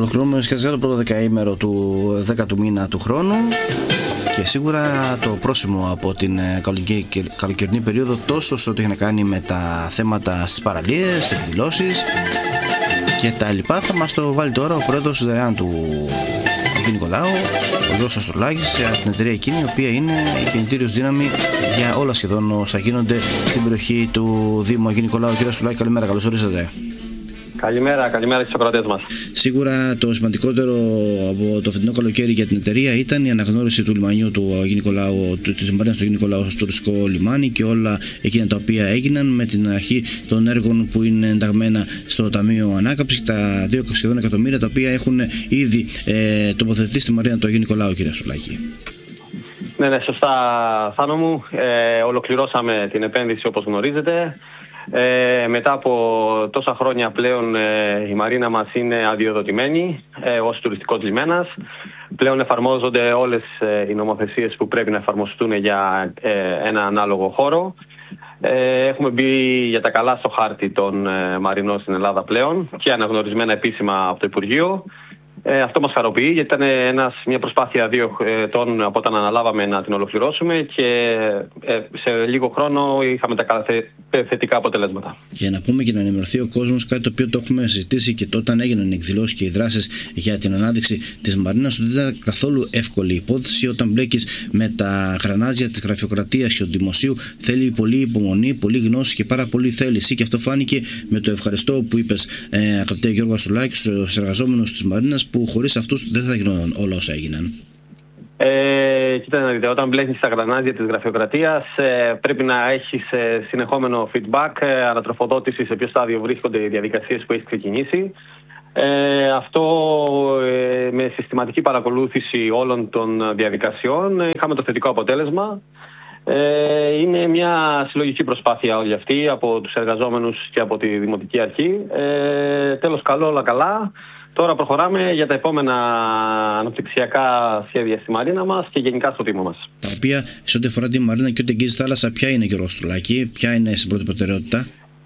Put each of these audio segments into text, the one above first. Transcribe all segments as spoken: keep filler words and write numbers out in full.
Ολοκληρώνουμε σχετικά το πρώτο δεκαήμερο του δέκατου μήνα του χρόνου και σίγουρα το πρόσημο από την καλοκαιρινή περίοδο, τόσο σε ό,τι έχει να κάνει με τα θέματα στις παραλίες, στις εκδηλώσεις και τα λοιπά, θα μας το βάλει τώρα ο πρόεδρος του ΔΕΑΝ του Αγίου Νικολάου, ο Γιώργος Αστρολάκης, από την εταιρεία εκείνη, η οποία είναι η κινητήριος δύναμη για όλα σχεδόν όσα γίνονται στην περιοχή του Δήμου Αγίου Νικολάου. Κύριε Αστρολάκη, καλημέρα, καλώς ορίσατε. Καλημέρα, καλημέρα στους ακροατές μας. Σίγουρα το σημαντικότερο από το φετινό καλοκαίρι για την εταιρεία ήταν η αναγνώριση του λιμανιού του Αγίου Νικολάου, της Μαρίνας του Αγίου Νικολάου στο τουριστικό λιμάνι και όλα εκείνα τα οποία έγιναν με την αρχή των έργων που είναι ενταγμένα στο Ταμείο Ανάκαμψης και τα δύο σχεδόν εκατομμύρια τα οποία έχουν ήδη ε, τοποθετηθεί στη Μαρίνα του Αγίου Νικολάου, κύριε Αστρολάκη. Ναι, ναι, σωστά, Θάνο μου. Ε, ολοκληρώσαμε την επένδυση όπως γνωρίζετε. Ε, μετά από τόσα χρόνια πλέον ε, η Μαρίνα μας είναι αδειοδοτημένη ε, ως τουριστικός λιμένας. Πλέον εφαρμόζονται όλες ε, οι νομοθεσίες που πρέπει να εφαρμοστούν για ε, ένα ανάλογο χώρο. Ε, έχουμε μπει για τα καλά στο χάρτη των ε, Μαρινών στην Ελλάδα πλέον και αναγνωρισμένα επίσημα από το Υπουργείο. Ε, αυτό μας χαροποιεί, γιατί ήταν ένας, μια προσπάθεια δύο ετών από όταν αναλάβαμε να την ολοκληρώσουμε και ε, σε λίγο χρόνο είχαμε τα θετικά αποτελέσματα. Για να πούμε και να ενημερωθεί ο κόσμος, κάτι το οποίο το έχουμε συζητήσει και όταν έγιναν οι εκδηλώσεις και οι δράσεις για την ανάδειξη της Μαρίνας, ότι δεν ήταν καθόλου εύκολη υπόθεση. Όταν μπλέκεις με τα γρανάζια της γραφειοκρατίας και του δημοσίου, θέλει πολύ υπομονή, πολύ γνώση και πάρα πολύ θέληση. Και αυτό φάνηκε με το ευχαριστώ που είπες, ε, αγαπητέ Γιώργο Αστρολάκη, στους εργαζόμενους της Μαρίνας, που χωρίς αυτούς δεν θα γινόταν όλα όσα έγιναν. Ε, κοίτα να δείτε, όταν μπλέχνεις στα γρανάζια της γραφειοκρατίας ε, πρέπει να έχεις ε, συνεχόμενο feedback, ε, ανατροφοδότηση σε ποιο στάδιο βρίσκονται οι διαδικασίες που έχεις ξεκινήσει. Ε, αυτό ε, με συστηματική παρακολούθηση όλων των διαδικασιών ε, είχαμε το θετικό αποτέλεσμα. Ε, είναι μια συλλογική προσπάθεια όλη αυτή από τους εργαζόμενους και από τη Δημοτική Αρχή. Ε, τέλος καλό, όλα καλά. Τώρα προχωράμε για τα επόμενα αναπτυξιακά σχέδια στη Μαρίνα μας και γενικά στο Δήμο μας. Τα οποία σε ό,τι αφορά τη Μαρίνα και ό,τι εγγύζει θάλασσα, ποια είναι, Γιώργο Αστρολάκη, ποια είναι στην πρώτη προτεραιότητα?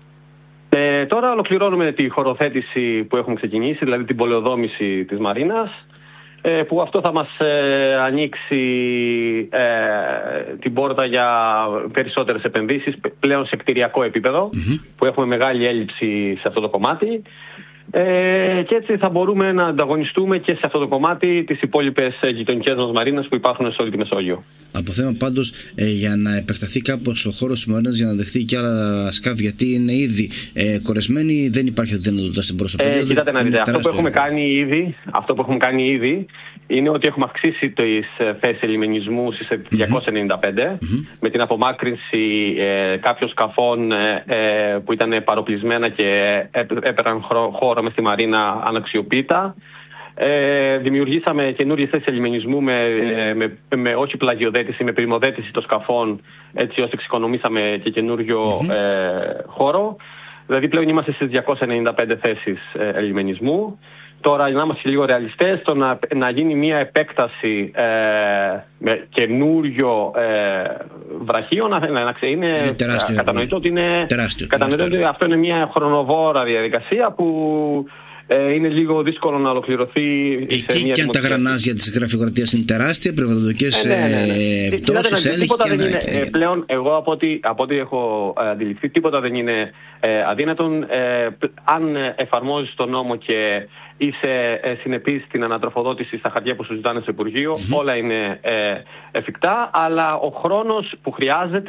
Ε, τώρα ολοκληρώνουμε τη χωροθέτηση που έχουμε ξεκινήσει, δηλαδή την πολεοδόμηση της Μαρίνας, ε, που αυτό θα μας ε, ανοίξει ε, την πόρτα για περισσότερες επενδύσεις πλέον σε κτηριακό επίπεδο, mm-hmm. που έχουμε μεγάλη έλλειψη σε αυτό το κομμάτι. Ε, και έτσι θα μπορούμε να ανταγωνιστούμε και σε αυτό το κομμάτι τις υπόλοιπες γειτονικές μας μαρίνες που υπάρχουν σε όλη τη Μεσόγειο. Από θέμα πάντως ε, για να επεκταθεί κάπως ο χώρος της Μαρίνας για να δεχθεί και άλλα σκάφη, γιατί είναι ήδη ε, κορεσμένοι, δεν υπάρχει δυνατότητα στην πρόσωπη. Ε, κοιτάτε να δείτε, αυτό που, έχουμε κάνει ήδη, αυτό που έχουμε κάνει ήδη είναι ότι έχουμε αυξήσει τις θέσεις ελιμενισμού στις διακόσια ενενήντα πέντε mm-hmm. με την απομάκρυνση ε, κάποιων σκαφών ε, ε, που ήταν παροπλισμένα και έπαιρναν χώρο μες στη Μαρίνα αναξιοποίητα. Ε, δημιουργήσαμε καινούριες θέσεις ελιμενισμού με, με, με, με όχι πλαγιοδέτηση, με πριμοδέτηση των σκαφών, έτσι ώστε εξοικονομήσαμε και καινούριο mm-hmm. ε, χώρο. Δηλαδή πλέον είμαστε στις διακόσιες ενενήντα πέντε θέσεις ε, ελιμενισμού. Τώρα, να είμαστε λίγο ρεαλιστές, το να, να γίνει μια επέκταση ε, με καινούριο ε, βραχείο, να, να, να είναι, είναι τεράστιο, κατανοητό ότι, είναι, τεράστιο, κατανοητό ότι αυτό είναι μια χρονοβόρα διαδικασία που ε, είναι λίγο δύσκολο να ολοκληρωθεί. Εκεί σε μια και αν τα γρανάζια της γραφειοκρατίας είναι τεράστια, περιβαλλοντικές ε, ναι, ναι, ναι. πτώσεις, έλεγχοι και δεν είναι, και... πλέον, εγώ από ό,τι, από ό,τι έχω αντιληφθεί, τίποτα δεν είναι ε, αδύνατον. Ε, αν εφαρμόζεις τον νόμο και είσαι ε, συνεπής στην ανατροφοδότηση στα χαρτιά που σου ζητάνε στο Υπουργείο, mm-hmm. όλα είναι ε, εφικτά, αλλά ο χρόνος που χρειάζεται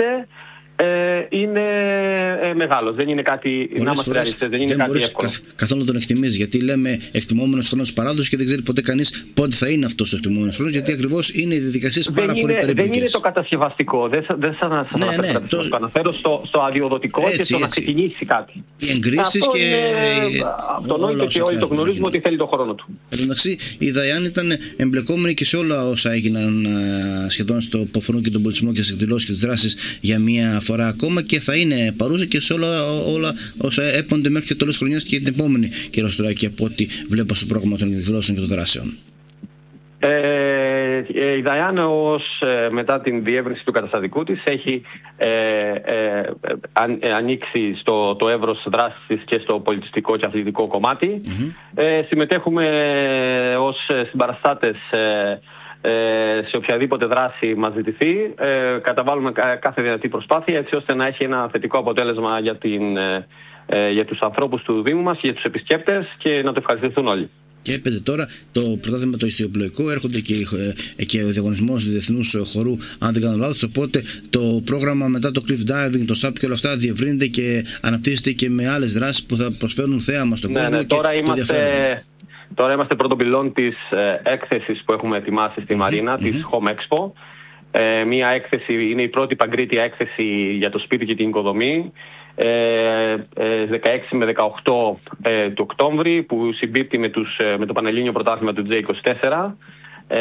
ε, είναι ε, μεγάλος. Δεν είναι κάτι, πολλές να είμαστε ρεαλιστές, δεν είναι δεν κάτι εύκολο. Καθ, καθόλου να τον εκτιμείς, γιατί λέμε εκτιμόμενος χρόνος παράδοσης και δεν ξέρει ποτέ κανείς πότε θα είναι αυτός ο εκτιμόμενος χρόνος, γιατί ακριβώς είναι οι διαδικασίες πάρα πολύ περίπλοκες. Δεν είναι το κατασκευαστικό, δεν, δεν σας ναι, αναφέρω, ναι, το... αναφέρω στο, στο αδειοδοτικό έτσι, και στο έτσι. να ξεκινήσει κάτι. Οι εγκρίσεις και... Είναι... αυτονόητο και όλοι το γνωρίζουμε ότι θέλει τον χρόνο του. Εντάξει, η ΔΑΙΑΝ ήταν εμπλεκόμενη και σε όλα όσα έγιναν σχεδόν στο Ποφωνό και τον πολιτισμό και στις εκδηλώσεις και τις δράσεις για μία φορά ακόμα και θα είναι παρούσα και σε όλα, όλα όσα έπονται μέχρι και το τέλος χρονιάς και την επόμενη, κύριε Αστρολάκη, από ό,τι βλέπω στο πρόγραμμα των εκδηλώσεων και των δράσεων. Ε, η Δαϊάν ως, ε, μετά την διεύρυνση του καταστατικού της έχει ε, ε, αν, ε, ανοίξει στο το εύρος δράσης της και στο πολιτιστικό και αθλητικό κομμάτι. Mm-hmm. Ε, συμμετέχουμε ως συμπαραστάτες ε, ε, σε οποιαδήποτε δράση μας ζητηθεί. Ε, καταβάλουμε κάθε δυνατή προσπάθεια έτσι ώστε να έχει ένα θετικό αποτέλεσμα για, την, ε, για τους ανθρώπους του Δήμου μας, για τους επισκέπτες και να το ευχαριστηθούν όλοι. Και έπεται τώρα το πρωτάθλημα το ιστιοπλοϊκό, έρχονται και, ε, και ο διαγωνισμός του διεθνούς χορού, αν δεν κάνω λάθος. Οπότε το πρόγραμμα μετά το cliff diving, το σάπ και όλα αυτά διευρύνεται και αναπτύσσεται και με άλλες δράσεις που θα προσφέρουν θέαμα στον ναι, κόσμο. Ναι, και τώρα, είμαστε, τώρα είμαστε πρώτο πυλών της ε, έκθεσης που έχουμε ετοιμάσει στη mm-hmm, Μαρίνα, mm-hmm. της Home Expo. Ε, μία έκθεση, είναι η πρώτη παγκρίτια έκθεση για το σπίτι και την οικοδομή. δεκαέξι με δεκαοκτώ ε, του Οκτώβρη, που συμπίπτει με, τους, με το Πανελλήνιο Πρωτάθλημα του τζέι είκοσι τέσσερα. Ε,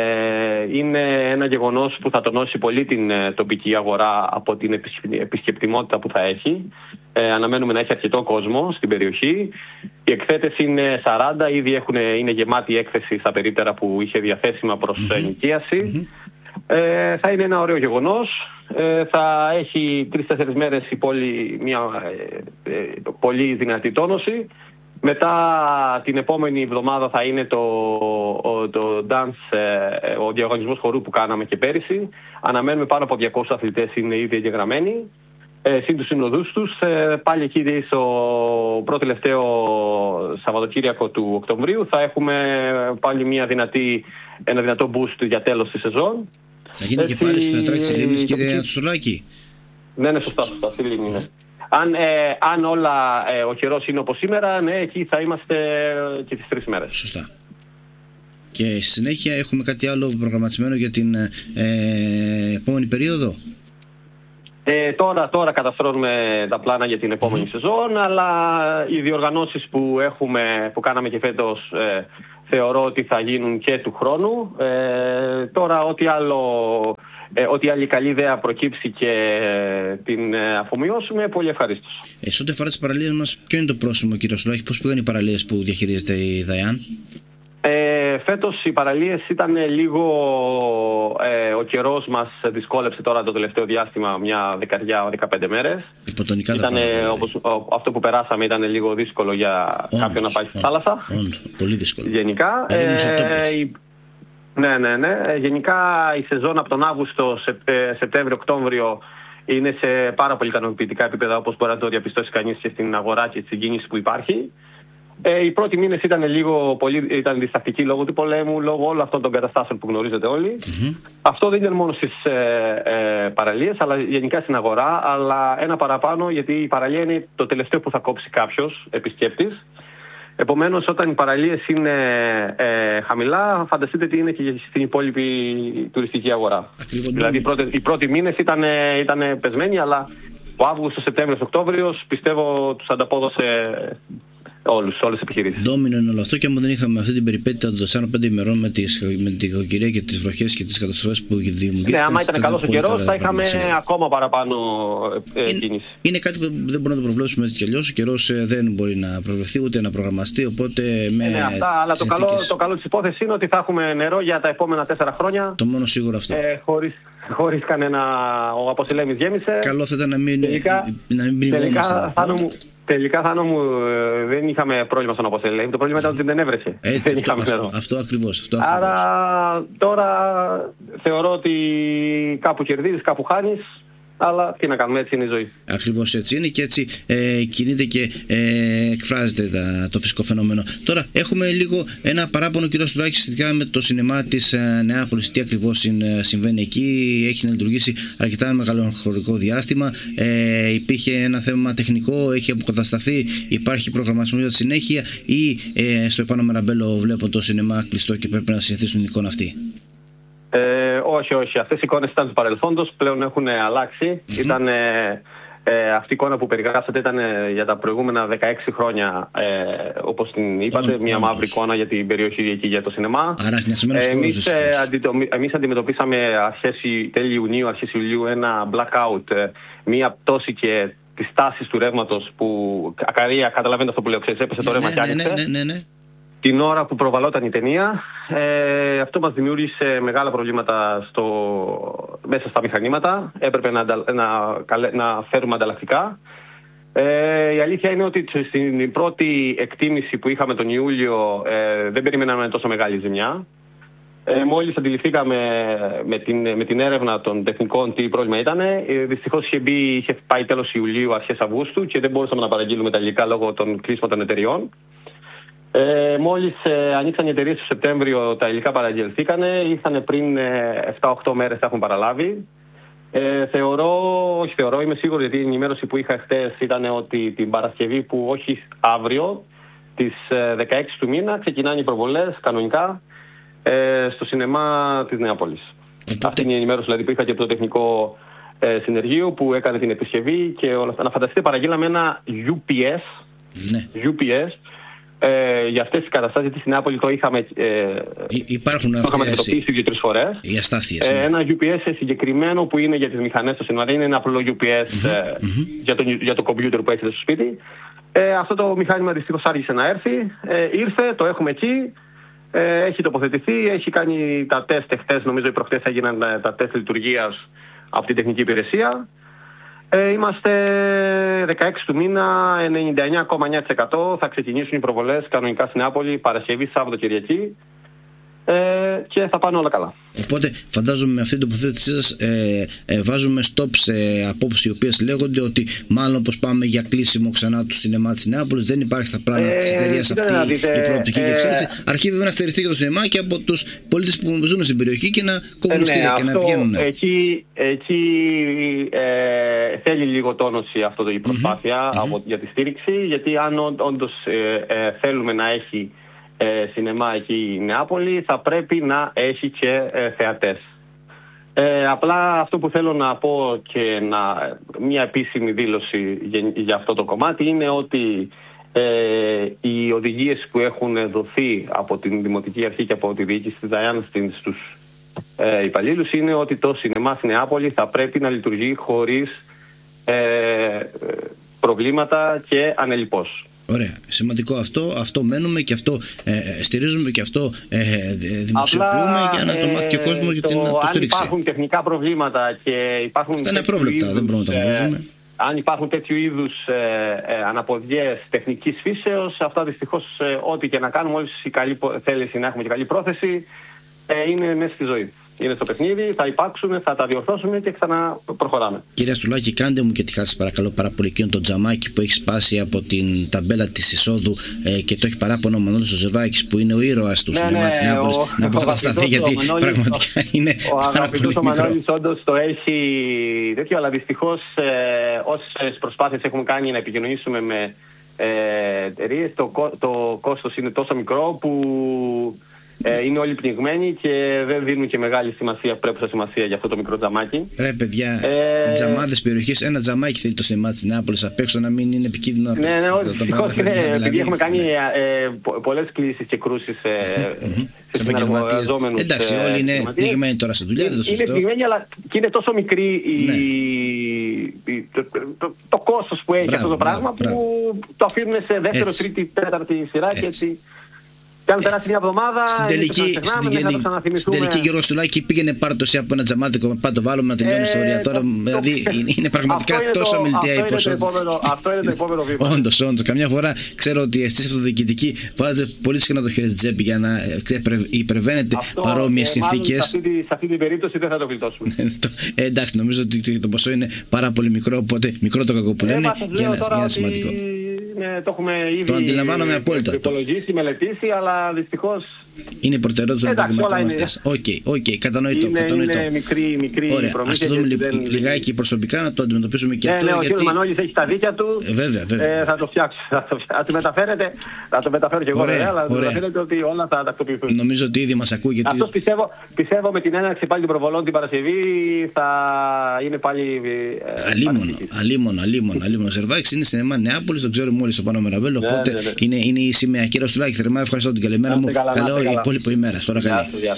είναι ένα γεγονός που θα τονώσει πολύ την τοπική αγορά από την επισκεπτιμότητα που θα έχει. Ε, αναμένουμε να έχει αρκετό κόσμο στην περιοχή. Οι εκθέτες είναι σαράντα, ήδη έχουν, είναι γεμάτη έκθεση στα περίπτερα που είχε διαθέσιμα προς mm-hmm. ενοικίαση. Mm-hmm. Ε, θα είναι ένα ωραίο γεγονός. Ε, θα έχει τρεις-τέσσερις μέρες η πόλη μια ε, ε, πολύ δυνατή τόνωση. Μετά την επόμενη εβδομάδα θα είναι το, ο, το dance, ε, ο διαγωνισμός χορού που κάναμε και πέρυσι. Αναμένουμε πάνω από διακόσιους αθλητές, είναι ήδη εγγεγραμμένοι. Ε, συν τους συνοδούς τους, ε, πάλι εκεί στο πρώτο τελευταίο Σαββατοκύριακο του Οκτωβρίου θα έχουμε πάλι μια δυνατή, ένα δυνατό boost για τέλος της σεζόν. Θα γίνει έτσι, και πάλι στην Ατράκη της Λίμνης, κύριε Τσουλάκη. Ναι, ναι, σωστά, σωστά, στη Λίμνη, ναι. Αν, ε, αν όλα ε, ο καιρός είναι όπως σήμερα, ναι, εκεί θα είμαστε και τις τρεις μέρες. Σωστά. Και στη συνέχεια έχουμε κάτι άλλο προγραμματισμένο για την ε, επόμενη περίοδο. Ε, τώρα, τώρα καταστρώνουμε τα πλάνα για την επόμενη mm. σεζόν, αλλά οι διοργανώσεις που, έχουμε, που κάναμε και φέτος ε, θεωρώ ότι θα γίνουν και του χρόνου. Ε, τώρα ό,τι άλλο, ε, ό,τι άλλη καλή ιδέα προκύψει και ε, την ε, αφομοιώσουμε, πολύ ευχαρίστως. Ε, σε ό,τι αφορά τις παραλίες μας, ποιο είναι το πρόσημο, κύριο Σουλάκη, πώς πήγαν οι παραλίες που διαχειρίζεται η Δαϊάν? Ε, φέτος οι παραλίες ήταν λίγο, ε, ο καιρός μας δυσκόλεψε τώρα το τελευταίο διάστημα μια δεκαριά, δεκαπέντε μέρες. Υποτονικά ήταν, δηλαδή. όπως, ο, αυτό που περάσαμε ήταν λίγο δύσκολο για όντως, κάποιον να πάει στη θάλασσα. Όντως, πολύ δύσκολο. Γενικά, ε, ε, η, ναι, ναι, ναι. Γενικά η σεζόν από τον Αύγουστο, Σεπ, Σεπτέμβριο-Οκτώβριο είναι σε πάρα πολύ ικανοποιητικά επίπεδα, όπως μπορεί να το διαπιστώσει κανείς και στην αγορά και στην κίνηση που υπάρχει. Ε, οι πρώτοι μήνες ήταν λίγο πολύ, ήταν διστακτικοί λόγω του πολέμου, λόγω όλων αυτών των καταστάσεων που γνωρίζετε όλοι. Mm-hmm. Αυτό δεν είναι μόνο στις ε, ε, παραλίες, αλλά γενικά στην αγορά, αλλά ένα παραπάνω, γιατί η παραλία είναι το τελευταίο που θα κόψει κάποιος επισκέπτης. Επομένως, όταν οι παραλίες είναι ε, χαμηλά, φανταστείτε τι είναι και στην υπόλοιπη τουριστική αγορά. Ακριβώς. Δηλαδή, οι πρώτοι, οι πρώτοι μήνες ήταν, ήταν πεσμένοι, αλλά ο Αύγουστος, Σεπτέμβριος, Οκτώβριος πιστεύω τους ανταπόδωσε όλους, όλες τις επιχειρήσεις. Ντόμινο είναι όλο αυτό, και άμα δεν είχαμε αυτή την περιπέτεια των τεσσάρων πέντε ημερών με, τις, με την κακοκαιρία και τις βροχές και τις καταστροφές που δημιουργήθηκαν. Ναι, άμα ήταν καλός ο καιρός θα είχαμε ακόμα παραπάνω ε, είναι, κίνηση. Είναι κάτι που δεν μπορούμε να το προβλέψουμε έτσι κι αλλιώς. Ο καιρός ε, δεν μπορεί να προβλεφθεί ούτε να προγραμμαστεί. Οπότε με. Ναι, αυτά, αλλά το καλό, το καλό της υπόθεσης είναι ότι θα έχουμε νερό για τα επόμενα τέσσερα χρόνια. Το μόνο σίγουρο αυτό. Ε, χωρίς, χωρίς κανένα. Ο Αποσελέμης γέμισε. Καλό θα ήταν να μην, τελικά, να μην τελικά, Τελικά, Θάνο μου, δεν είχαμε πρόβλημα στον Αποσελέμη. Το πρόβλημα ήταν ότι δεν έβρεσε. Έτσι, δεν αυτό, αυτό, αυτό ακριβώς. Αυτό Άρα ακριβώς. Τώρα θεωρώ ότι κάπου κερδίζεις, κάπου χάνεις. Αλλά τι να κάνουμε, έτσι είναι η ζωή. Ακριβώς έτσι είναι, και έτσι ε, κινείται και ε, εκφράζεται τα, το φυσικό φαινόμενο. Τώρα έχουμε λίγο ένα παράπονο, κύριο Στουράκη, σχετικά με το σινεμά της ε, Νεάπολης. Τι ακριβώς ε, συμβαίνει εκεί? Έχει να λειτουργήσει αρκετά μεγάλο χρονικό διάστημα. Ε, υπήρχε ένα θέμα τεχνικό, έχει αποκατασταθεί, υπάρχει προγραμματισμό για τη συνέχεια, ή ε, στο επάνω Μεραμπέλο βλέπω το σινεμά κλειστό και πρέπει να συνηθίσουν την εικόνα αυτή? Ε, όχι, όχι. Αυτές οι εικόνες ήταν του παρελθόντος, πλέον έχουν αλλάξει. Mm-hmm. Ήταν, ε, ε, αυτή η εικόνα που περιγράψατε ήταν ε, για τα προηγούμενα δεκαέξι χρόνια, ε, όπως την είπατε, oh, μια oh, μαύρη oh. εικόνα για την περιοχή εκεί για το σινεμά. Άρα, ε, εμείς, ε, αντιτο, εμείς αντιμετωπίσαμε αρχές, τέλη Ιουνίου, αρχές Ιουλίου ένα blackout, ε, μια πτώση και τις τάσεις του ρεύματος που ακαρία, καταλαβαίνετε αυτό που λέω, ξέρεις, έπεσε το ρεύμα ναι, και άνοιξε. Ναι, ναι, ναι, ναι. την ώρα που προβαλόταν η ταινία. Ε, αυτό μας δημιούργησε μεγάλα προβλήματα στο, μέσα στα μηχανήματα. Έπρεπε να, να, να φέρουμε ανταλλακτικά. Ε, η αλήθεια είναι ότι στην πρώτη εκτίμηση που είχαμε τον Ιούλιο ε, δεν περιμέναμε τόσο μεγάλη ζημιά. Ε, μόλις αντιληφθήκαμε με την, με την έρευνα των τεχνικών τι πρόβλημα ήταν, ε, δυστυχώς είχε, μπει, είχε πάει τέλος Ιουλίου, αρχές Αυγούστου και δεν μπορούσαμε να παραγγείλουμε τα υλικά λόγω των κλείσμα των εταιριών. Ε, μόλις ε, ανοίξαν οι εταιρείες το Σεπτέμβριο, τα υλικά παραγγελθήκανε, ήρθαν πριν ε, επτά οκτώ μέρες, τα έχουν παραλάβει. Ε, θεωρώ, όχι θεωρώ, είμαι σίγουρη, γιατί η ενημέρωση που είχα χτες ήταν ότι την Παρασκευή, που όχι αύριο, τις ε, δεκαέξι του μήνα, ξεκινάνε οι προβολές κανονικά ε, στο σινεμά της Νεάπολης. Οπότε... Αυτή είναι η ενημέρωση δηλαδή, που είχα και από το τεχνικό ε, συνεργείο που έκανε την επισκευή και όλα αυτά. Να φανταστείτε, παραγγείλαμε ένα γιου πι ες, ναι. γιου πι ες ε, για αυτές τις καταστάσεις, γιατί στην Νεάπολη το είχαμε, ε, υπάρχουν αυτές, είχαμε αντιμετωπίσει δύο-τρεις φορές. Οι αστάθειες. Ναι. Ε, ένα γιου πι ες συγκεκριμένο που είναι για τις μηχανές στο σινεμά, είναι ένα απλό γιου πι ες mm-hmm. ε, mm-hmm. για, το, για το κομπιούτερ που έχετε στο σπίτι. Ε, αυτό το μηχάνημα δυστυχώς άργησε να έρθει. Ε, ήρθε, το έχουμε εκεί. Ε, έχει τοποθετηθεί, έχει κάνει τα τεστ εχθές, νομίζω οι προχτές έγιναν τα τεστ λειτουργίας από την τεχνική υπηρεσία. Ε, είμαστε δεκαέξι του μήνα, ενενήντα εννιά κόμμα εννιά τοις εκατό θα ξεκινήσουν οι προβολές κανονικά στην Νεάπολη, Παρασκευή, Σάββατο, Κυριακή. Ε, και θα πάνε όλα καλά. Οπότε φαντάζομαι με αυτή την τοποθέτησή σας ε, ε, βάζουμε stop σε απόψεις οι οποίες λέγονται ότι μάλλον όπως πάμε για κλείσιμο ξανά του σινεμά της Νεάπολης, δεν υπάρχει στα πλάνα ε, της εταιρείας αυτή δείτε, η προοπτική ε, για εξέλιξη. Αρκεί βέβαια να στερηθεί και το σινεμά και από τους πολίτες που ζουν στην περιοχή και να κόβουν ε, στήρια ναι, και αυτό, να πηγαίνουν. Εκεί, εκεί ε, θέλει λίγο τόνωση αυτό η προσπάθεια mm-hmm. από, για τη στήριξη, γιατί αν όντως ε, ε, θέλουμε να έχει Ε, σινεμά εκεί η Νεάπολη, θα πρέπει να έχει και ε, θεατές. Ε, απλά αυτό που θέλω να πω και να, μια επίσημη δήλωση για, για αυτό το κομμάτι είναι ότι ε, οι οδηγίες που έχουν δοθεί από την Δημοτική Αρχή και από τη διοίκηση της Δαϊάννας στους ε, υπαλλήλους είναι ότι το σινεμά στη Νεάπολη θα πρέπει να λειτουργεί χωρίς ε, προβλήματα και ανελιπώς. Ωραία. Σημαντικό αυτό. Αυτό μένουμε και αυτό ε, στηρίζουμε και αυτό ε, δημοσιοποιούμε. Απλά, για να το μάθει και ο κόσμος ε, γιατί να το στηρίξει. Αν υπάρχουν τεχνικά προβλήματα και υπάρχουν. Αυτά είναι απρόβλεπτα, είδους, δεν μπορούμε να τα γνωρίζουμε. Ε, αν υπάρχουν τέτοιου είδους ε, ε, αναποδιές τεχνικής φύσεως, αυτά δυστυχώς ε, ό,τι και να κάνουμε, όλη η καλή θέληση να έχουμε και καλή πρόθεση, ε, είναι μέσα στη ζωή. Είναι στο παιχνίδι, θα υπάρξουν, θα τα διορθώσουμε και ξαναπροχωράμε. Κύριε Στουλάκη, κάντε μου και τη χάρη, παρακαλώ πάρα πολύ, εκείνο το τζαμάκι που έχει σπάσει από την ταμπέλα της εισόδου ε, και το έχει παράπονο ο Μανώλης ο Ζερβάκης, που είναι ο ήρωας του σινεμά της Νεάπολης, να αποκατασταθεί, γιατί Μανώλης, πραγματικά ο, είναι ο πάρα πολύ μικρό. Ο Μανώλης όντως το έχει τέτοιο, αλλά δυστυχώς ε, όσες προσπάθειες έχουμε κάνει να επικοινωνήσουμε με ε, εταιρείες, το, το κόστος είναι τόσο μικρό που Ε, είναι όλοι πνιγμένοι και δεν δίνουν και μεγάλη σημασία, πρέπουσα σημασία για αυτό το μικρό τζαμάκι. Ρε παιδιά, ε, οι τζαμάδες περιοχής, ένα τζαμάκι θέλει το σινεμά της Νεάπολης απ' έξω να μην είναι επικίνδυνο. Ναι, ναι, όχι, δυστυχώς είναι, δηλαδή, επειδή έχουμε κάνει ε, πο, πολλές κλήσεις και κρούσεις ε, mm-hmm. σε συνεργαζόμενους. Εντάξει, όλοι είναι πνιγμένοι τώρα στη δουλειά, δεν το σωστό. Είναι πνιγμένοι, αλλά και είναι τόσο μικρή η, ναι. η, το, το, το, το κόστος που έχει μπράβο, αυτό το πράγμα μπράβο, που μπράβο. Το αφήνουν σε δεύτερο, έτσι. τρίτη, τέταρτη σειρά έτσι. Και έτσι. Και αν περάσει μια εβδομάδα, στην τελική, στην τελική Γιώργο Στουλάκη πήγαινε πάρ' το εσύ από ένα τζαμάτικο, πάρ' το βάλουμε να τελειώνει η ιστορία. Τώρα δηλαδή είναι πραγματικά τόσο αμεληταία η ποσότητα. Αυτό είναι το επόμενο βήμα. Όντως, όντως. Καμιά φορά ξέρω ότι εσείς αυτοδιοικητικοί βάζετε πολύ συχνά το χέρι στην τσέπη για να υπερβαίνετε παρόμοιες συνθήκες. Σε αυτή την περίπτωση δεν θα το γλιτώσουμε. Εντάξει, νομίζω ότι το ποσό είναι πάρα πολύ μικρό, οπότε μικρό το κακό που λένε για να είναι σημαντικό. Ναι, το έχουμε ήδη το αντιλαμβάνομαι απόλυτα. Υπολογίσει, μελετήσει, αλλά δυστυχώς. Είναι προτεραιότητα των προβλημάτων αυτές. Οκ, οκ, κατανοητό. Είναι, κατανοητό. Είναι μικρή, μικρή ωραία, ας το δούμε δεν... λιγάκι προσωπικά, να το αντιμετωπίσουμε και ναι, αυτό. Ναι, γιατί... ο κ. Μανώλης έχει τα δίκια του. Ε, βέβαια, βέβαια. Ε, θα το φτιάξω. Θα το, θα το μεταφέρετε. Θα το μεταφέρω και εγώ, ωραία, αλλά θα μεταφέρετε ότι όλα θα τακτοποιηθούν. Νομίζω ότι ήδη μας ακούει. Γιατί... Αυτός πιστεύω, πιστεύω με την έναρξη πάλι των προβολών την Παρασκευή θα είναι πάλι. Αλίμονο, αλίμονο, αλίμονο. αλίμονο. Ο Ζερβάκης είναι στην Νεάπολη, Νεάπολης, τον ξέρουμε όλοι στο Πάνω Μεραβέλο. Οπότε είναι η σημαία. Κύριε Στουλάκη, θερμά ευχαριστώ την καλημέρα μου. Καλό υπόλοιπο ημέρα. Τώρα καλή.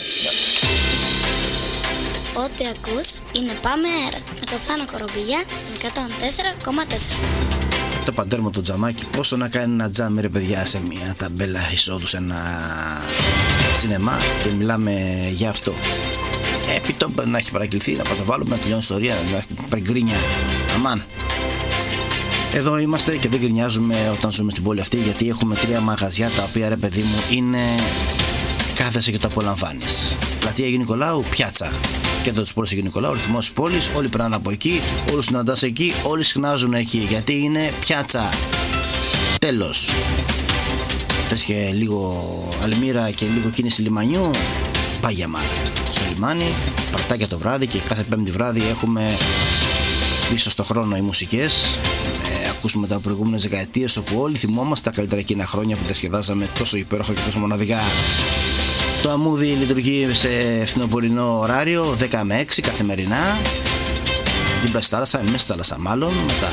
Ό,τι ακούς είναι Πάμε Αέρα με το Θάνο Κορομπηλιά στην εκατόν τέσσερα κόμμα τέσσερα. το πατέρα μου το τζαμάκι, πόσο να κάνει ένα τζάμι ρε παιδιά σε μια ταμπέλα εισόδου σε ένα σινεμά, και μιλάμε για αυτό. Επί το να έχει παραγγελθεί, να παταβάλουμε, να τελειώνει ιστορία, να έχει γκρίνια. Αμάν. Εδώ είμαστε και δεν γκρινιάζουμε όταν ζούμε στην πόλη αυτή, γιατί έχουμε τρία μαγαζιά τα οποία ρε παιδί μου είναι κάθεσαι και το απολαμβάνεις. Πλατεία Αγίου Νικολάου, πιάτσα. Κέντρο της πόλης Αγίου Νικολάου, ρυθμός της πόλης, όλοι περνάνε από εκεί, όλους συναντάς εκεί, όλοι συχνάζουν εκεί, γιατί είναι πιάτσα. Τέλος. Θες και λίγο αλμύρα και λίγο κίνηση λιμανιού, πάγια μάρα. Στο λιμάνι, παρτάκια το βράδυ, και κάθε πέμπτη βράδυ έχουμε πίσω στο χρόνο οι μουσικές. Ε, ακούσουμε τα προηγούμενες δεκαετίες, όπου όλοι θυμόμαστε τα καλύτερα εκείνα χρόνια που διασκεδάζαμε τόσο υπέροχα και τόσο μοναδικά. Το αμμούδι λειτουργεί σε φθινοπορεινό ωράριο, δέκα με έξι καθημερινά. Δίπλα στη θάλασσα, μέσα στη θάλασσα μάλλον, με τα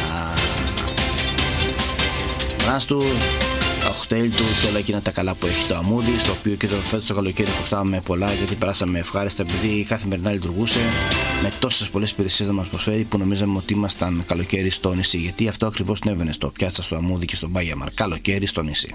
μπράνς του, τα οχτέιλ του και όλα εκείνα τα καλά που έχει το αμμούδι, στο οποίο και το φέτος το καλοκαίρι χρωστάμε πολλά, γιατί περάσαμε ευχάριστα, επειδή καθημερινά λειτουργούσε με τόσες πολλές υπηρεσίες να μας προσφέρει, που νομίζαμε ότι ήμασταν καλοκαίρι στο νησί, γιατί αυτό ακριβώς συνέβαινε στο πιάτσα, στο αμμούδι και στον Πάγιαμαρ, καλοκαίρι στο νησί.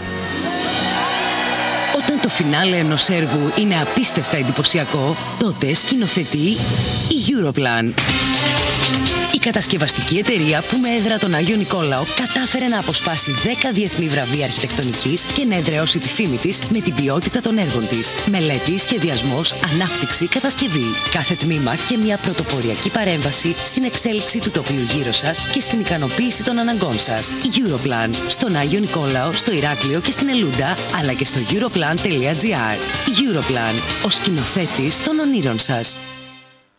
Όταν το φινάλε ενός έργου είναι απίστευτα εντυπωσιακό, τότε σκηνοθετεί η Europlan. Η κατασκευαστική εταιρεία που με έδρα τον Άγιο Νικόλαο κατάφερε να αποσπάσει δέκα διεθνή βραβεία αρχιτεκτονικής και να εδραιώσει τη φήμη της με την ποιότητα των έργων της. Μελέτη, σχεδιασμός, ανάπτυξη, κατασκευή. Κάθε τμήμα και μια πρωτοποριακή παρέμβαση στην εξέλιξη του τοπίου γύρω σας και στην ικανοποίηση των αναγκών σας. Η Europlan. Στον Άγιο Νικόλαο, στο Ηράκλειο και στην Ελούντα, αλλά και στο europlan τελεία gr. Europlan. Ο σκηνοθέτης των ονείρων σας.